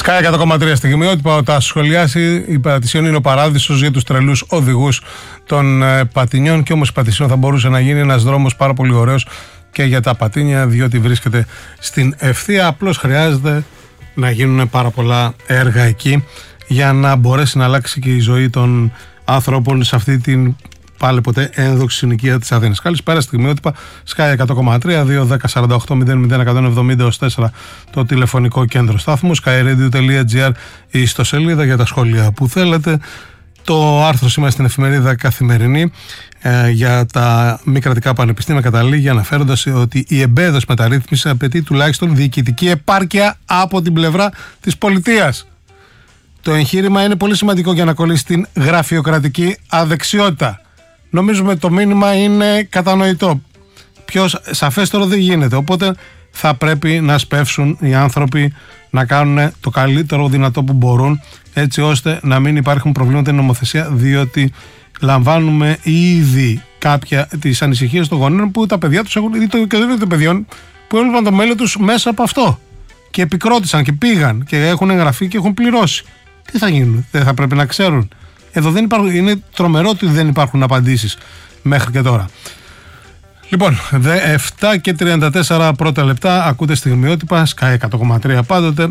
Sky 100,3 στιγμιότυπα. Τα σχολιάσει η Πατησίων είναι ο παράδεισος για τους τρελούς οδηγούς των Πατηνιών. Και όμως η Πατησίων θα μπορούσε να γίνει ένας δρόμος πάρα πολύ ωραίος και για τα πατίνια, διότι βρίσκεται στην ευθεία. Απλώς χρειάζεται να γίνουν πάρα πολλά έργα εκεί για να μπορέσει να αλλάξει και η ζωή των ανθρώπων σε αυτή την πάλι ποτέ ένδοξη συνοικία της Αθήνας. Καλησπέρα, στιγμιότυπα. Sky 100,3, 2-10-48-0-0-170-4 το τηλεφωνικό κέντρο στάθμου. skyradio.gr η ιστοσελίδα για τα σχόλια που θέλετε. Το άρθρο σήμερα στην εφημερίδα Καθημερινή για τα μη κρατικά πανεπιστήμια καταλήγει αναφέροντας ότι η εμπέδωση μεταρρύθμιση απαιτεί τουλάχιστον διοικητική επάρκεια από την πλευρά της πολιτείας. Το εγχείρημα είναι πολύ σημαντικό για να κολλήσει την γραφειοκρατική αδεξιότητα. Νομίζουμε το μήνυμα είναι κατανοητό. Πιο σαφέστερο δεν γίνεται. Οπότε θα πρέπει να σπεύσουν οι άνθρωποι να κάνουν το καλύτερο δυνατό που μπορούν, έτσι ώστε να μην υπάρχουν προβλήματα στην νομοθεσία, διότι λαμβάνουμε ήδη κάποια τις ανησυχίες των γονέων που τα παιδιά τους έχουν, ή το και των παιδιών που έλαβαν το μέλλον τους μέσα από αυτό. Και επικρότησαν και πήγαν και έχουν εγγραφεί και έχουν πληρώσει. Τι θα γίνουν, δεν θα πρέπει να ξέρουν? Εδώ δεν υπάρχουν, είναι τρομερό ότι δεν υπάρχουν απαντήσεις μέχρι και τώρα. Λοιπόν, 7 και 34 πρώτα λεπτά, ακούτε στιγμιότυπα, Sky 100,3 πάντοτε,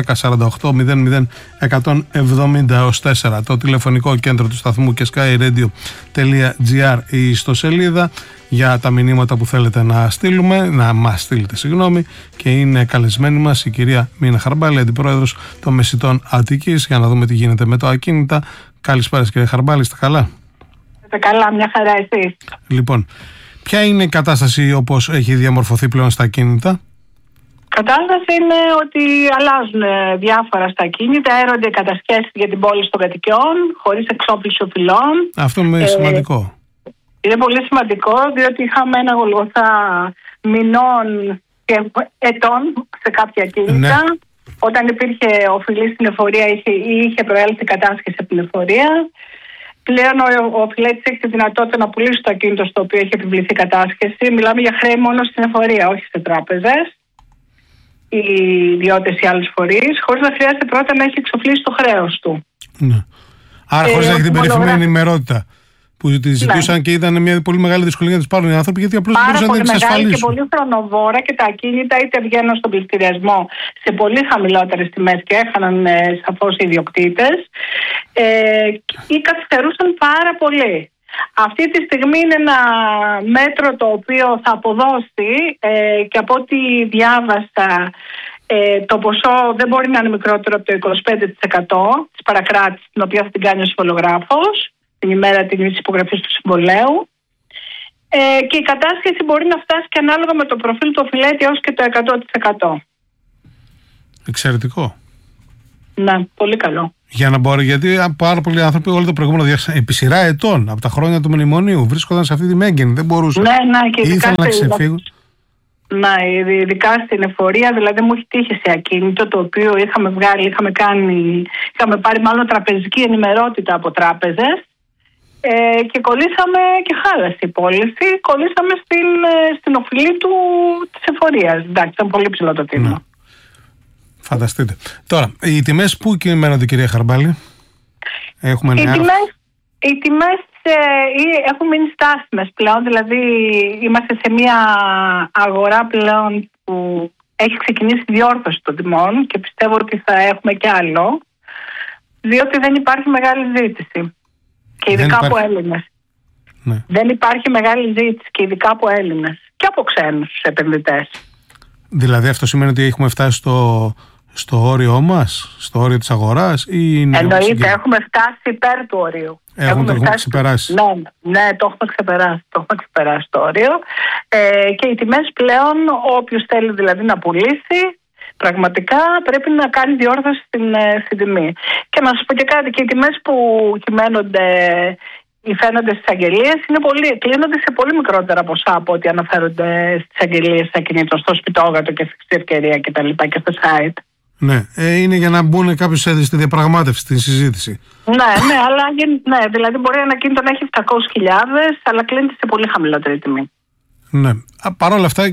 2-10-48-0-0-170-4 το τηλεφωνικό κέντρο του σταθμού και skyradio.gr η ιστοσελίδα για τα μηνύματα που θέλετε να στείλουμε, να μας στείλετε, και είναι καλεσμένη μας η κυρία Μίνα Χαρμπάλη, αντιπρόεδρος των Μεσιτών Αττικής, για να δούμε τι γίνεται με το ακίνητα. Καλησπέρα κυρία Χαρμπάλη, είστε καλά? Είστε καλά, μια χαρά, εσείς? Λοιπόν, ποια είναι η κατάσταση όπως έχει διαμορφωθεί πλέον στα ακίνητα? Κατάσταση είναι ότι αλλάζουν διάφορα στα ακίνητα, έρονται κατασχέσεις για την πώληση των κατοικιών, χωρίς εξόπλιση οφειλών. Αυτό είναι σημαντικό. Είναι πολύ σημαντικό, διότι είχαμε ένα γολγοθά μηνών και ετών σε κάποια ακίνητα. Ναι. Όταν υπήρχε οφειλή στην εφορία ή είχε προέλθει κατάσχεση από την εφορία. Πλέον ο οφειλέτης έχει τη δυνατότητα να πουλήσει το ακίνητο στο οποίο έχει επιβληθεί κατάσχεση. Μιλάμε για χρέη μόνο στην εφορία, όχι σε τράπεζες ή ιδιώτες ή άλλες φορείς, χωρίς να χρειάζεται πρώτα να έχει εξοφλήσει το χρέος του. Ναι. Άρα χωρίς να έχει την περίφημη ενημερότητα που τη ζητούσαν, ναι. Και ήταν μια πολύ μεγάλη δυσκολία να τις πάρουν οι άνθρωποι, γιατί απλώς δεν μπορούσαν να τις εξασφαλίσουν. Πάρα πολύ μεγάλη και πολύ χρονοβόρα, και τα ακίνητα είτε βγαίνουν στον πληστηριασμό σε πολύ χαμηλότερες τιμές και έχαναν σαφώς οι ιδιοκτήτες, ή καθυστερούσαν πάρα πολύ. Αυτή τη στιγμή είναι ένα μέτρο το οποίο θα αποδώσει, και από ό,τι διάβασα, το ποσό δεν μπορεί να είναι μικρότερο από το 25% της παρακράτησης, την οποία θα την κάνει ο συμβολογράφος την ημέρα της υπογραφής του συμβολέου, και η κατάσχεση μπορεί να φτάσει και ανάλογα με το προφίλ του οφειλέτη έως και το 100%. Εξαιρετικό. Ναι, πολύ καλό. Για να μπορεί, γιατί πάρα πολλοί άνθρωποι όλο το προηγούμενο διάστημα, επί σειρά ετών, από τα χρόνια του μνημονίου, βρίσκονταν σε αυτή τη μέγενη, δεν μπορούσαν. Ναι, και ήθελαν να ξεφύγουν. Ναι, ειδικά στην εφορία, δηλαδή μου έχει τύχει σε ακίνητο το οποίο είχαμε πάρει μάλλον τραπεζική ενημερότητα από τράπεζες, και κολλήσαμε και χάλασε η πώληση. Κολλήσαμε στην οφειλή της εφορίας. Εντάξει, ήταν πολύ ψηλό το τίμημα. Ναι. Φανταστείτε. Τώρα, οι τιμές πού κυμαίνονται, κυρία Χαρμπάλη? Έχουμε οι τιμές έχουν μείνει στάσιμες πλέον. Δηλαδή είμαστε σε μια αγορά πλέον που έχει ξεκινήσει διόρθωση των τιμών, και πιστεύω ότι θα έχουμε κι άλλο, διότι δεν υπάρχει μεγάλη ζήτηση. Και ειδικά από Έλληνες. Ναι. Δεν υπάρχει μεγάλη ζήτηση, και ειδικά από Έλληνες και από ξένους επενδυτές. Δηλαδή αυτό σημαίνει ότι έχουμε φτάσει στο όριό μας, στο όριο της αγοράς, ή εννοείται, έχουμε φτάσει υπέρ του ορίου. Έχουμε ξεπεράσει. Ναι, το έχουμε ξεπεράσει το όριο, και οι τιμές πλέον, όποιος θέλει δηλαδή να πουλήσει, πραγματικά πρέπει να κάνει διόρθωση στην τιμή. Και να σας πω και κάτι, και οι τιμές που κυμαίνονται ή φαίνονται στις αγγελίες κλείνονται σε πολύ μικρότερα ποσά από ό,τι αναφέρονται στις αγγελίες ακινήτων, στο σπιτόγατο και στη ευκαιρία κτλ. Και στο site. Ναι, είναι για να μπουν κάποιος στη διαπραγμάτευση, στη συζήτηση. Ναι, αλλά δηλαδή μπορεί ένα ακίνητο να έχει 700.000, αλλά κλείνεται σε πολύ χαμηλότερη τιμή. Ναι. Παρ' όλα αυτά,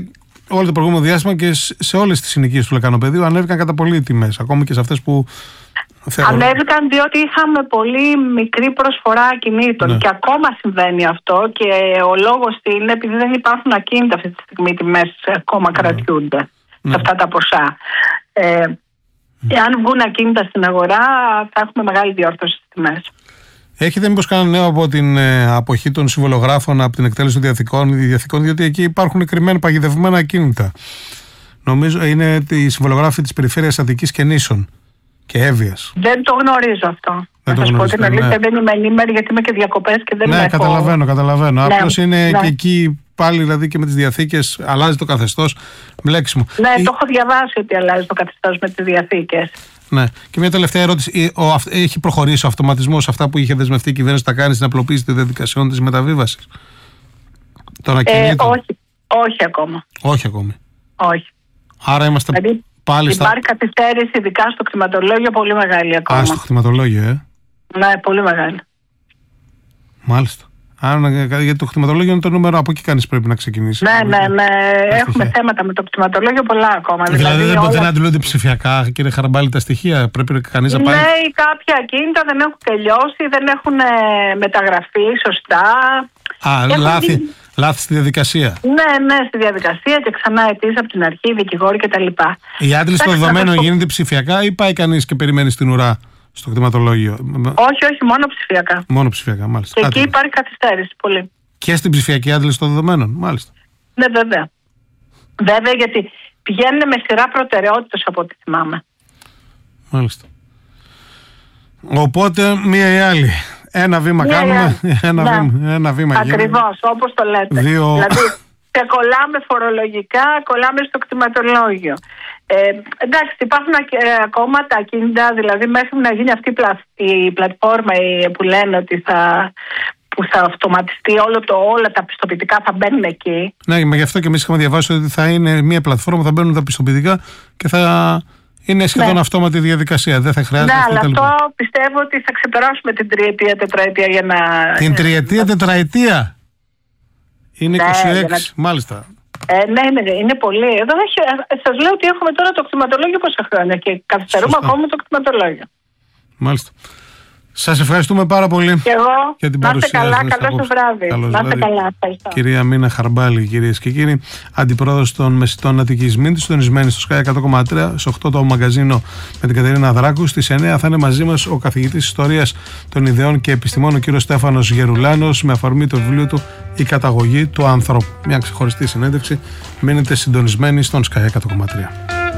όλο το προηγούμενο διάστημα και σε όλες τις συνοικίες του λεκανοπεδίου ανέβηκαν κατά πολύ οι τιμές, ακόμη και σε αυτές που ανέβηκαν διότι είχαμε πολύ μικρή προσφορά ακινήτων, ναι. Και ακόμα συμβαίνει αυτό, και ο λόγος είναι επειδή δεν υπάρχουν ακίνητα αυτή τη στιγμή, οι τιμές ακόμα κρατιούνται σε αυτά τα ποσά. Εάν βγουν ακίνητα στην αγορά θα έχουμε μεγάλη διόρθωση στις τιμές. Έχετε μήπως κανένα νέο από την αποχή των συμβολογράφων από την εκτέλεση των διαθήκων, διότι εκεί υπάρχουν κρυμμένα παγιδευμένα ακίνητα? Νομίζω είναι οι συμβολογράφοι της περιφέρειας Αττικής και Νήσων και Εύβοιας. Δεν το γνωρίζω αυτό. Θα σας πω την αλήθεια, δεν είμαι ενήμερη γιατί είμαι και διακοπές και δεν έχω. Καταλαβαίνω. Απλώς είναι και εκεί πάλι, δηλαδή και με τις διαθήκες αλλάζει το καθεστώς. Μπλέξιμο. Ναι, το έχω διαβάσει ότι αλλάζει το καθεστώς με τις διαθήκες. Ναι. Και μια τελευταία ερώτηση. Έχει προχωρήσει ο αυτοματισμός, αυτά που είχε δεσμευτεί η κυβέρνηση να κάνει στην απλοποίηση των διαδικασιών της μεταβίβασης των ακινήτων? Όχι ακόμα. Όχι ακόμη. Όχι. Άρα είμαστε δηλαδή, πάλι υπάρχει καθυστέρηση, ειδικά στο κτηματολόγιο, πολύ μεγάλη ακόμα. Στο κτηματολόγιο, Ναι, πολύ μεγάλη. Μάλιστα. Άρα, γιατί το κτηματολόγιο είναι το νούμερο, από εκεί κανείς πρέπει να ξεκινήσει. Ναι. Έχουμε θέματα με το κτηματολόγιο πολλά ακόμα. Δηλαδή δεν αντιλούνται ψηφιακά, κύριε Χαραμπάλη, τα στοιχεία? Πρέπει κανείς να πάει. Ναι, κάποια ακίνητα δεν έχουν τελειώσει, δεν έχουν μεταγραφεί σωστά. Λάθη στη διαδικασία. Ναι, στη διαδικασία και ξανά αιτήσει από την αρχή, δικηγόροι κτλ. Η άντληση των δεδομένων γίνεται ψηφιακά ή πάει κανείς και περιμένει στην ουρά στο κτηματολόγιο? Όχι, μόνο ψηφιακά. Μόνο ψηφιακά, μάλιστα. Και εκεί υπάρχει καθυστέρηση πολύ. Και στην ψηφιακή άντληση των δεδομένων, μάλιστα. Ναι, βέβαια. Βέβαια, γιατί πηγαίνουν με σειρά προτεραιότητες από ό,τι θυμάμαι. Μάλιστα. Οπότε μία ή άλλη. Ένα βήμα κάνουμε, ένα βήμα γίνεται. Ακριβώς, όπως το λέτε. Δηλαδή, κολλάμε φορολογικά, κολλάμε στο κτηματολόγιο. Εντάξει, υπάρχουν ακόμα τα ακίνητα, δηλαδή μέχρι να γίνει αυτή η πλατφόρμα που λένε ότι που θα αυτοματιστεί όλα τα πιστοποιητικά θα μπαίνουν εκεί. Ναι, γι' αυτό και εμείς είχαμε διαβάσει ότι θα είναι μια πλατφόρμα που θα μπαίνουν τα πιστοποιητικά και θα είναι σχεδόν αυτόματη διαδικασία. Δεν θα χρειάζεται. Ναι, αλλά αυτό πιστεύω ότι θα ξεπεράσουμε την τριετία, τετραετία για να. Την τριετία, τετραετία! Είναι 26, μάλιστα. Ναι, είναι πολύ. Εδώ σας λέω ότι έχουμε τώρα το κτηματολόγιο πόσα χρόνια και καθυστερούμε ακόμα το κτηματολόγιο. Μάλιστα. Σας ευχαριστούμε πάρα πολύ για την παρουσία σας. Να είστε καλά, καλό σας βράδυ. Να είστε καλά, ευχαριστώ. Κυρία Μίνα Χαρμπάλη, κυρίες και κύριοι, αντιπρόεδρος των Μεσητών Αττικής Μήνης, συντονισμένη στο Sky 100,3, σε 8 το μαγκαζίνο με την Κατερίνα Δράκου. Στις 9 θα είναι μαζί μας ο καθηγητής Ιστορίας των Ιδεών και Επιστημών, ο κύριος Στέφανος Γερουλάνος, με αφορμή το βιβλίο του «Η Καταγωγή του Ανθρώπου». Μια ξεχωριστή συνέντευξη. Μείνετε συντονισμένοι στον Sky 100,3.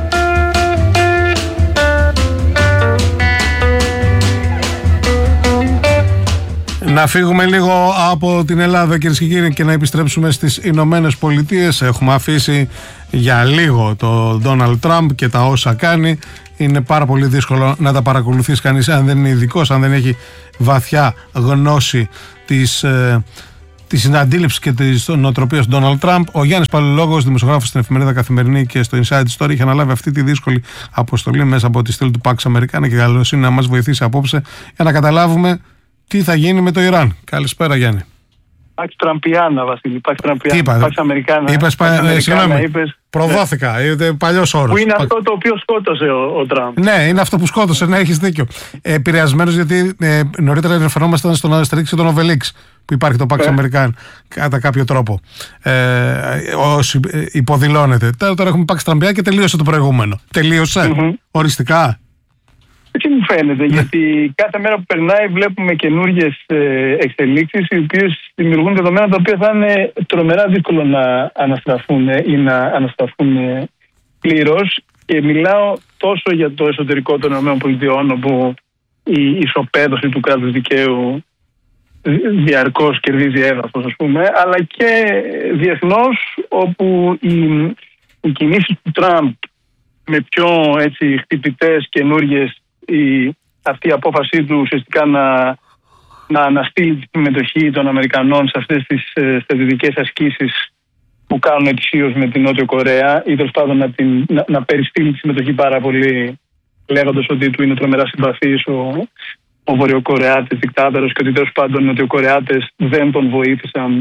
Να φύγουμε λίγο από την Ελλάδα, κυρίες και κύριοι, και να επιστρέψουμε στις Ηνωμένες Πολιτείες. Έχουμε αφήσει για λίγο το Ντόναλντ Τραμπ και τα όσα κάνει. Είναι πάρα πολύ δύσκολο να τα παρακολουθήσει κανείς αν δεν είναι ειδικός, αν δεν έχει βαθιά γνώση της αντίληψης και της νοοτροπίας του Ντόναλντ Τραμπ. Ο Γιάννης Παλαιολόγος, δημοσιογράφος στην εφημερίδα Καθημερινή και στο Inside Story, είχε αναλάβει αυτή τη δύσκολη αποστολή μέσα από τη στήλη του Pax Americana και καλώς είναι να μας βοηθήσει απόψε για να καταλάβουμε τι θα γίνει με το Ιράν. Καλησπέρα, Γιάννη. Pax Τραμπιάνα, Βασίλη. Pax Τραμπιάνα. Τι είπα, Pax Americana. Συγγνώμη, προδόθηκα. Είναι παλιός όρος. Που είναι αυτό το οποίο σκότωσε ο Τραμπ. Ναι, είναι αυτό που σκότωσε, ναι, έχεις δίκιο. Επηρεασμένος γιατί νωρίτερα ενδιαφερόμασταν στο να στηρίξει τον Οβελίξ που υπάρχει το Pax Americana κατά κάποιο τρόπο. Όσοι υποδηλώνεται. Τώρα έχουμε Pax Τραμπιά και τελείωσε το προηγούμενο. Τελείωσε. Οριστικά. Έτσι μου φαίνεται, γιατί κάθε μέρα που περνάει βλέπουμε καινούργιες εξελίξεις οι οποίες δημιουργούν δεδομένα τα οποία θα είναι τρομερά δύσκολο να αναστραφούν ή να αναστραφούν πλήρως. Και μιλάω τόσο για το εσωτερικό των ΗΠΑ, όπου η ισοπαίδωση του κράτους δικαίου διαρκώς κερδίζει έδαφος, ας πούμε, αλλά και διεθνώς, όπου οι κινήσεις του Τραμπ με πιο χτυπητές καινούργιες, αυτή η απόφασή του ουσιαστικά να αναστείλει τη συμμετοχή των Αμερικανών σε αυτές τις στρατιωτικές ασκήσεις που κάνουν ετησίως με την Νότιο Κορέα, ή τέλος πάντων να περιστείλει τη συμμετοχή πάρα πολύ, λέγοντας ότι του είναι τρομερά συμπαθής ο Βορειοκορεάτης δικτάτορος και ότι τέλος πάντων οι Νοτιοκορεάτες δεν τον βοήθησαν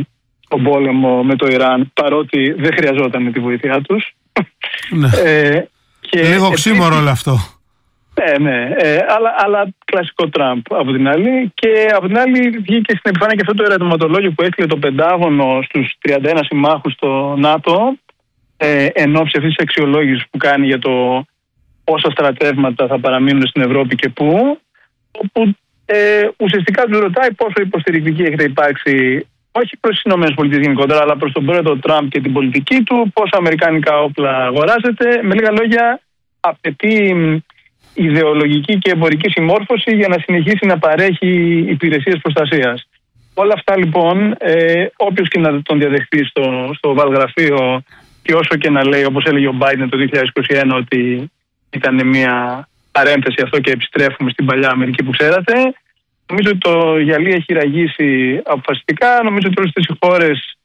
στον πόλεμο με το Ιράν, παρότι δεν χρειαζόταν τη βοήθειά τους. Ναι. Λίγο οξύμορο όλο αυτό. Ναι, αλλά κλασικό Τραμπ από την άλλη. Και από την άλλη βγήκε στην επιφάνεια και αυτό το ερωτηματολόγιο που έστειλε το Πεντάγωνο στους 31 συμμάχους στο ΝΑΤΟ, εν ώψη αυτής της αξιολόγησης που κάνει για το πόσα στρατεύματα θα παραμείνουν στην Ευρώπη και πού, όπου ουσιαστικά του ρωτάει πόσο υποστηρικτική έχετε υπάρξει, όχι προς τις ΗΠΑ γενικότερα, αλλά προς τον πρόεδρο Τραμπ και την πολιτική του, πόσα αμερικάνικα όπλα αγοράζετε. Με λίγα λόγια, απαιτεί ιδεολογική και εμπορική συμμόρφωση για να συνεχίσει να παρέχει υπηρεσίες προστασίας. Όλα αυτά λοιπόν, όποιος και να τον διαδεχτεί στο βαλγραφείο, και όσο και να λέει, όπως έλεγε ο Biden το 2021, ότι ήταν μια παρένθεση αυτό και επιστρέφουμε στην παλιά Αμερική που ξέρατε, νομίζω ότι το γυαλί έχει ραγίσει αποφασιστικά. Νομίζω ότι όλες τις χώρες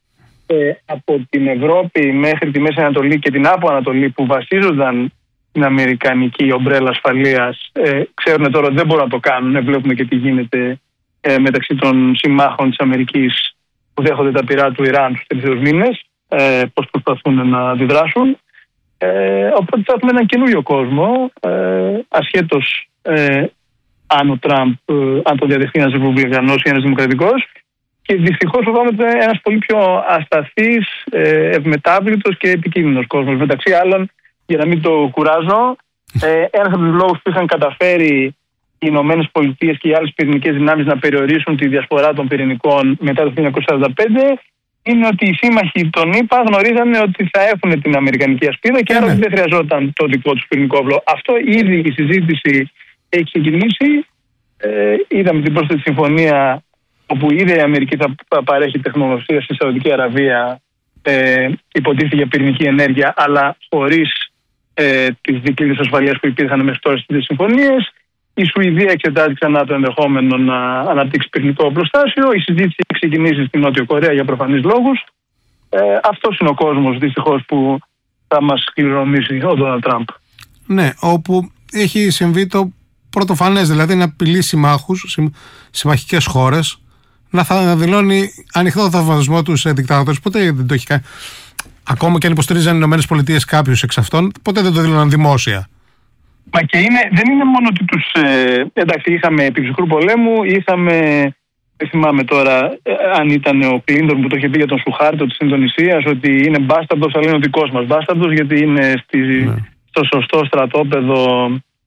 από την Ευρώπη μέχρι τη Μέση Ανατολή και την Άπο Ανατολή που βασίζονταν την αμερικανική ομπρέλα ασφαλείας, ξέρουν τώρα ότι δεν μπορούν να το κάνουν. Βλέπουμε και τι γίνεται μεταξύ των συμμάχων της Αμερικής που δέχονται τα πυρά του Ιράν στους τελευταίους μήνες, πώς προσπαθούν να αντιδράσουν. Οπότε θα έχουμε έναν καινούριο κόσμο, ασχέτως αν ο Τραμπ, αν το διαδεχθεί ένας ρεπουμπλικανός ή ένας δημοκρατικός. Και δυστυχώς φοβάμαι ότι είναι ένας πολύ πιο ασταθής, ευμετάβλητος και επικίνδυνος κόσμος. Μεταξύ άλλων, για να μην το κουράζω, ένας από τους λόγους που είχαν καταφέρει οι Ηνωμένες Πολιτείες και οι άλλες πυρηνικές δυνάμεις να περιορίσουν τη διασπορά των πυρηνικών μετά το 1945 είναι ότι οι σύμμαχοι των ΗΠΑ γνωρίζανε ότι θα έχουν την αμερικανική ασπίδα και άρα δεν χρειαζόταν το δικό τους πυρηνικό όπλο. Αυτό ήδη η συζήτηση έχει ξεκινήσει. Είδαμε την πρόσθετη συμφωνία όπου ήδη η Αμερική θα παρέχει τεχνογνωσία στη Σαουδική Αραβία, υποτίθεται για πυρηνική ενέργεια, αλλά χωρίς τις δικλείδες ασφαλείας που υπήρχαν μέχρι τώρα στις συμφωνίες. Η Σουηδία εξετάζει ξανά το ενδεχόμενο να αναπτύξει πυρηνικό οπλοστάσιο. Η συζήτηση έχει ξεκινήσει στην Νότιο Κορέα για προφανείς λόγους. Αυτός είναι ο κόσμος δυστυχώς που θα μας κληρονομήσει ο Ντόναλντ Τραμπ. Ναι, όπου έχει συμβεί το πρωτοφανές, δηλαδή να απειλεί συμμάχους, συμμαχικές χώρες, να δηλώνει ανοιχτό θαυμασμό τους σε δικτάτορες. Ποτέ δεν το έχει κάνει. Ακόμα και αν υποστηρίζαν οι ΗΠΑ κάποιους εξ αυτών, ποτέ δεν το δήλωναν δημόσια. Μα και δεν είναι μόνο ότι τους. Εντάξει, είχαμε επί ψυχρού πολέμου, είχαμε. Δεν θυμάμαι τώρα αν ήταν ο Κλίντον που το είχε πει για τον Σουχάρτο της Ινδονησίας, ότι είναι μπάσταρδος, αλλά είναι ο δικός μας μπάσταρδος, γιατί είναι στο σωστό στρατόπεδο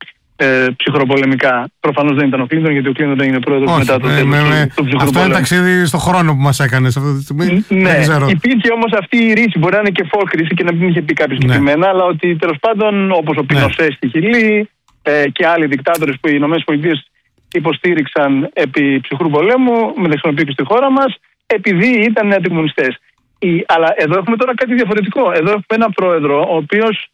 ψυχροπολεμικά. Προφανώς δεν ήταν ο Κλίντον, γιατί ο Κλίντον έγινε πρόεδρος μετά το τέλος του ψυχρού αυτό είναι ταξίδι στον χρόνο που μας έκανε σε αυτή τη στιγμή. Ναι, υπήρχε όμως αυτή η ρίση, μπορεί να είναι και folk ρίση και να μην είχε πει κάποιο συγκεκριμένα, αλλά ότι τέλος πάντων όπως ο Πινοσέ στη Χιλή και άλλοι δικτάτορες που οι ΗΠΑ υποστήριξαν επί ψυχρού πολέμου, μεταξύ των οποίων και στη χώρα μας, επειδή ήταν αντικομμουνιστές. Αλλά εδώ έχουμε τώρα κάτι διαφορετικό. Εδώ έχουμε έναν πρόεδρο ο οποίος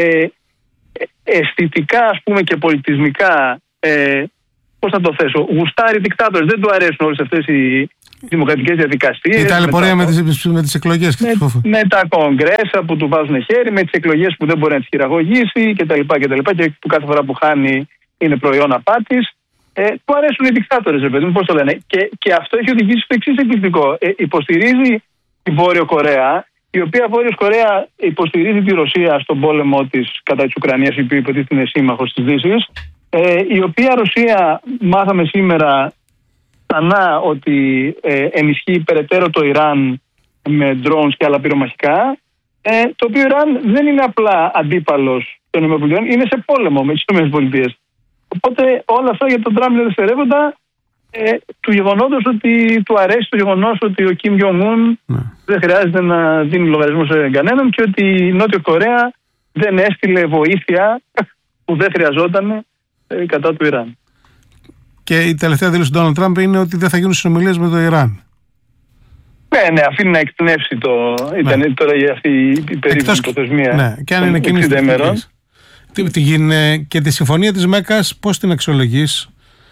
αισθητικά, ας πούμε, και πολιτισμικά, πώς θα το θέσω, γουστάρει δικτάτορες. Δεν του αρέσουν όλες αυτές οι δημοκρατικές διαδικασίες. Η ταλαιπωρία με τις εκλογές. Με τα κογκρέσα που του βάζουν χέρι, με τις εκλογές που δεν μπορεί να τις χειραγωγήσει κτλ. Και που κάθε φορά που χάνει είναι προϊόν απάτης. Του αρέσουν οι δικτάτορες, ρε παιδί μου, πώς το λένε. Και αυτό έχει οδηγήσει στο εξής εκπληκτικό. Υποστηρίζει τη Βόρειο Κορέα, η οποία Βόρειος Κορέα υποστηρίζει τη Ρωσία στον πόλεμο της κατά της Ουκρανίας, η οποία υποτίθεται είναι σύμμαχος της Δύσης, η οποία Ρωσία μάθαμε σήμερα ξανά ότι ενισχύει περαιτέρω το Ιράν με drones και άλλα πυρομαχικά, το οποίο Ιράν δεν είναι απλά αντίπαλος των ΗΠΑ, είναι σε πόλεμο με τις ΗΠΑ. Οπότε όλα αυτά για τον Τραμπ είναι δευτερεύοντα του γεγονότος ότι του αρέσει το γεγονός ότι ο Κιμ Γιονγκ-ουν δεν χρειάζεται να δίνει λογαριασμό σε κανέναν και ότι η Νότια Κορέα δεν έστειλε βοήθεια που δεν χρειαζόταν κατά του Ιράν. Και η τελευταία δήλωση του Ντόναλντ Τραμπ είναι ότι δεν θα γίνουν συνομιλίες με το Ιράν. Ναι, αφήνει να εκτενεύσει το. Ήταν τώρα για αυτή η περίοδο υποθεσμία. Ναι, και αν είναι εκείνη και τη συμφωνία της Μέκας, πώς την αξιολογείς?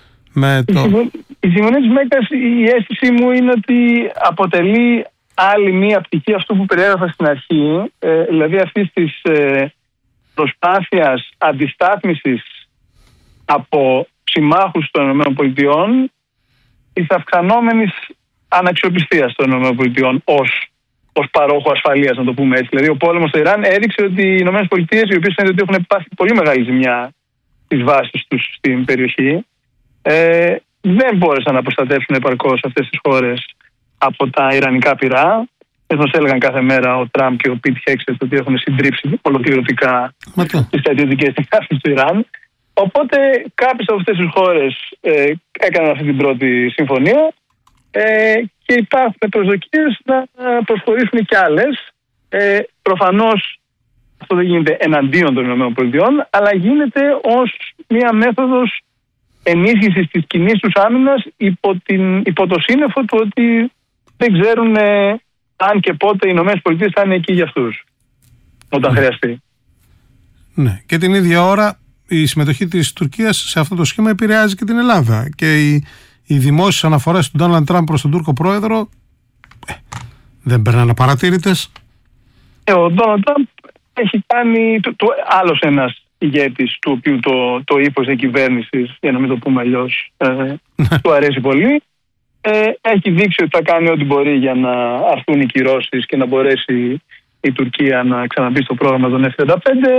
Η συμφωνία της Μέκας, η αίσθησή μου είναι ότι αποτελεί άλλη μία πτυχή αυτού που περιέγραφα στην αρχή, δηλαδή αυτής της προσπάθειας αντιστάθμισης από συμμάχους των ΗΠΑ της αυξανόμενης αναξιοπιστίας των ΗΠΑ ως παρόχο ασφαλείας, να το πούμε έτσι. Δηλαδή, ο πόλεμος στο Ιράν έδειξε ότι οι ΗΠΑ, οι οποίες φαίνεται ότι έχουν πάθει πολύ μεγάλη ζημιά στις βάσεις τους στην περιοχή, δεν μπόρεσαν να προστατεύσουν επαρκώς αυτές τις χώρες από τα ιρανικά πυρά. Μας έλεγαν κάθε μέρα ο Τραμπ και ο Πιτ Χέξετ ότι έχουν συντρίψει ολοκληρωτικά τις στρατιωτικές δυνάμεις του Ιράν. Οπότε κάποιες από αυτές τις χώρες έκαναν αυτή την πρώτη συμφωνία και υπάρχουν προσδοκίες να προσχωρήσουν και άλλες. Προφανώς αυτό δεν γίνεται εναντίον των ΗΠΑ, αλλά γίνεται ως μια μέθοδος ενίσχυσης της κοινής τους άμυνας υπό το σύννεφο του ότι δεν ξέρουν αν και πότε οι ΗΠΑ θα είναι εκεί για αυτούς όταν χρειαστεί. Ναι. Και την ίδια ώρα η συμμετοχή της Τουρκίας σε αυτό το σχήμα επηρεάζει και την Ελλάδα. Και οι δημόσιες αναφορές του Ντόναλντ Τραμπ προς τον Τούρκο πρόεδρο δεν περνάνε απαρατήρητες. Ο Ντόναλντ Τραμπ έχει κάνει άλλος ένας ηγέτης, του οποίου το ύφος εκυβέρνησης, για να μην το πούμε αλλιώς, του αρέσει πολύ. Έχει δείξει ότι θα κάνει ό,τι μπορεί για να αρθούν οι κυρώσεις και να μπορέσει η Τουρκία να ξαναμπεί στο πρόγραμμα των F-35.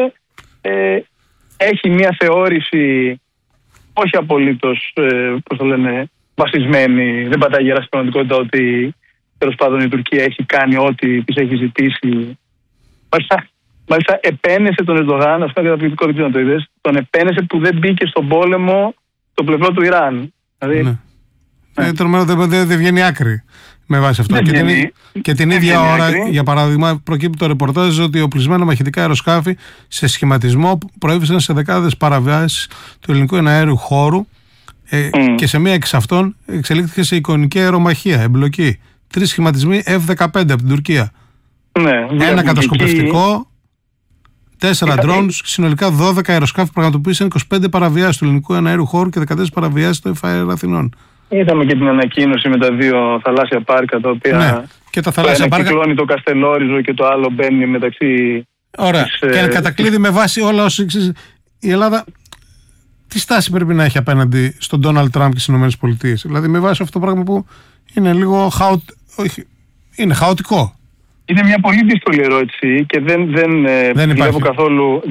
Έχει μια θεώρηση όχι απολύτως βασισμένη, δεν πατάει γερά στην πραγματικότητα, ότι τέλος πάντων η Τουρκία έχει κάνει ό,τι της έχει ζητήσει. Μάλιστα επένεσε τον Ερντογάν, αυτό είναι καταπληκτικό, δεν ξέρω να το είδες, τον επένεσε που δεν μπήκε στον πόλεμο στο πλευρό του Ιράν. Δηλαδή, δεν βγαίνει άκρη με βάση αυτό. Και την ίδια ώρα, για παράδειγμα, προκύπτει το ρεπορτάζ ότι οπλισμένα μαχητικά αεροσκάφη σε σχηματισμό προέβησαν σε δεκάδες παραβιάσεις του ελληνικού εναέριου χώρου και σε μία εξ αυτών εξελίχθηκε σε εικονική αερομαχία, εμπλοκή. 3 σχηματισμοί F-15 από την Τουρκία. Ένα κατασκοπευτικό, 4 drones, συνολικά 12 αεροσκάφη πραγματοποίησαν 25 παραβιάσεις του ελληνικού εναέριου χώρου και 14 παραβιάσεις του F-Air Αθηνών. Είδαμε και την ανακοίνωση με τα 2 θαλάσσια πάρκα, τα οποία και τα θαλάσσια πάρκα κυκλώνει το Καστελόριζο και το άλλο μπαίνει μεταξύ. Ωραία. Και κατακλείδη με βάση όλα όσα εξής. Η Ελλάδα τι στάση πρέπει να έχει απέναντι στον Ντόναλντ Τραμπ και στις ΗΠΑ? Δηλαδή με βάση αυτό το πράγμα που είναι λίγο είναι χαοτικό. Είναι μια πολύ δύσκολη ερώτηση και δεν βλέπω καθόλου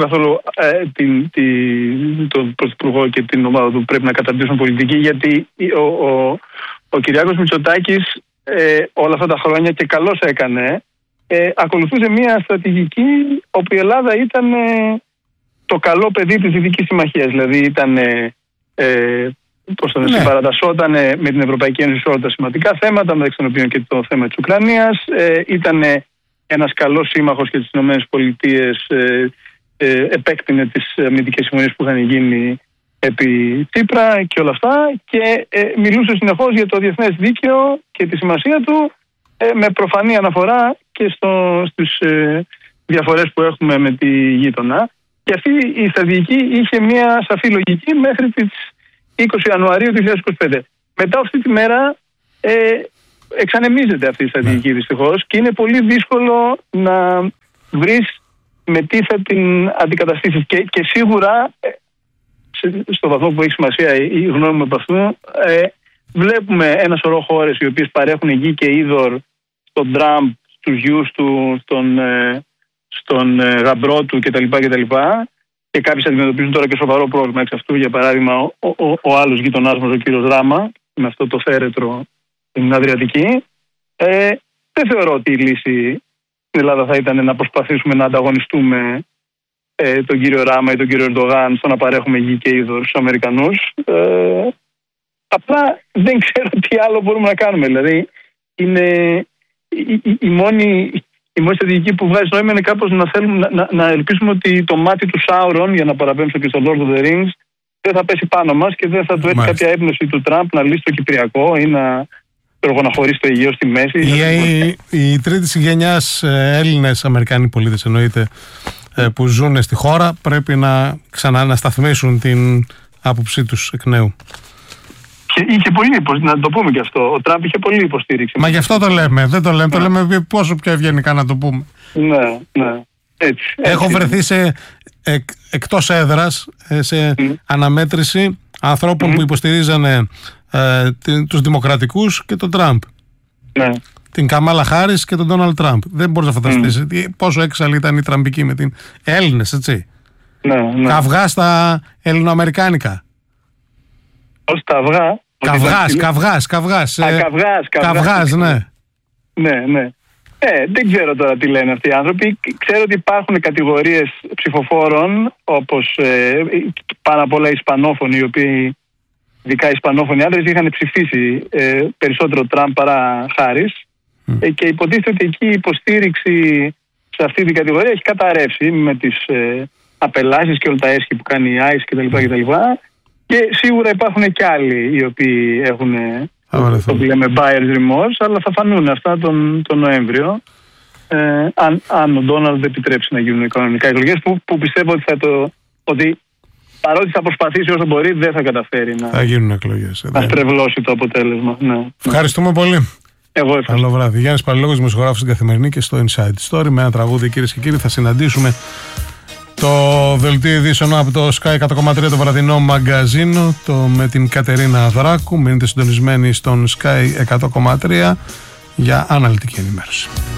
τον Πρωθυπουργό και την ομάδα του πρέπει να καταρτήσουν πολιτική, γιατί ο Κυριάκος Μητσοτάκης όλα αυτά τα χρόνια, και καλώς έκανε, ακολουθούσε μια στρατηγική όπου η Ελλάδα ήταν το καλό παιδί της Δυτικής Συμμαχίας. Δηλαδή ήταν συμπαρατασσόταν με την Ευρωπαϊκή Ένωση σε όλα τα σημαντικά θέματα, μεταξύ των οποίων και το θέμα της Ουκρανίας. Ήταν ένας καλός σύμμαχος και τις ΗΠΑ επέκτηνε τις αμυντικές συμφωνίες που είχαν γίνει επί Τσίπρα και όλα αυτά, και μιλούσε συνεχώς για το διεθνές δίκαιο και τη σημασία του, με προφανή αναφορά και στις διαφορές που έχουμε με τη γείτονα. Και αυτή η στρατηγική είχε μια σαφή λογική μέχρι τις 20 Ιανουαρίου 2025. Μετά αυτή τη μέρα εξανεμίζεται αυτή η στρατηγική δυστυχώς, και είναι πολύ δύσκολο να βρεις με τι θα την αντικαταστήσεις. Και σίγουρα, στο βαθμό που έχει σημασία η γνώμη μου από αυτού, βλέπουμε ένα σωρό χώρες οι οποίες παρέχουν γη και είδωρ στον Τραμπ, στους γιους του, στον γαμπρό του κτλ. Και κάποιοι αντιμετωπίζουν τώρα και σοβαρό πρόβλημα εξ αυτού. Για παράδειγμα, ο άλλος γείτονάς μας, ο κύριος Ράμα, με αυτό το θέρετρο στην Αδριατική. Δεν θεωρώ ότι η λύση στην Ελλάδα θα ήταν να προσπαθήσουμε να ανταγωνιστούμε τον κύριο Ράμα ή τον κύριο Ερντογάν στο να παρέχουμε γη και είδωρ στους Αμερικανούς. Απλά δεν ξέρω τι άλλο μπορούμε να κάνουμε. Δηλαδή, είναι η μόνη στρατηγική που βγάζει νόημα είναι κάπως να ελπίσουμε ότι το μάτι του Σάουρον, για να παραπέμψω και στο Lord of the Rings, δεν θα πέσει πάνω μας και δεν θα του έρθει κάποια έπνευση του Τραμπ να λύσει το Κυπριακό ή να χωρίσει το Αιγαίο στη μέση. Οι τρίτης γενιάς Έλληνες Αμερικάνοι πολίτες, εννοείται, που ζουν στη χώρα, πρέπει να ξανανασταθμίσουν την άποψή τους εκ νέου. Είχε πολύ υποστήριξη, να το πούμε και αυτό. Ο Τραμπ είχε πολύ υποστήριξη. Μα γι' αυτό το λέμε. Δεν το λέμε. Το λέμε πόσο πιο ευγενικά να το πούμε. Ναι. Έτσι. Έχω βρεθεί εκτός έδρας σε αναμέτρηση ανθρώπων που υποστηρίζανε τους δημοκρατικούς και τον Τραμπ. Ναι. Την Καμάλα Χάρις και τον Ντόναλντ Τραμπ. Δεν μπορείς να φανταστείς πόσο έξαλλοι ήταν οι τραμπικοί με την Έλληνες, έτσι. Ναι. Καυγά στα ελληνοαμερικάνικα. Ως τα αυγά. Καυγάς, ναι. Ναι. Δεν ξέρω τώρα τι λένε αυτοί οι άνθρωποι. Ξέρω ότι υπάρχουν κατηγορίες ψηφοφόρων, όπως πάνω απ' όλα ισπανόφωνοι, οι οποίοι, ειδικά ισπανόφωνοι άντρες, είχαν ψηφίσει περισσότερο Τραμπ παρά Χάρις. Και υποτίθεται ότι εκεί η υποστήριξη σε αυτή την κατηγορία έχει καταρρεύσει με τις απελάσεις και όλα τα έσχη που κάνει η ICE κτλ. Και σίγουρα υπάρχουν και άλλοι οι οποίοι έχουν το που λέμε buyer's remorse, αλλά θα φανούν αυτά τον Νοέμβριο, αν ο Ντόναλντ επιτρέψει να γίνουν κανονικά εκλογές, που πιστεύω ότι παρότι θα προσπαθήσει όσο μπορεί, δεν θα καταφέρει θα γίνουν εκλογές, να στρεβλώσει το αποτέλεσμα. Ναι. Ευχαριστούμε πολύ. Εγώ ευχαριστώ. Καλό βράδυ. Γιάννης Παλαιολόγος, δημοσιογράφος στην Καθημερινή και στο Inside Story. Με ένα τραγούδι, κυρίες και κύριοι, θα συναντήσουμε το δελτίο ειδήσεων από το Sky 100,3, το βραδινό μαγκαζίνο, με την Κατερίνα Δράκου. Μείνετε συντονισμένοι στον Sky 100,3 για αναλυτική ενημέρωση.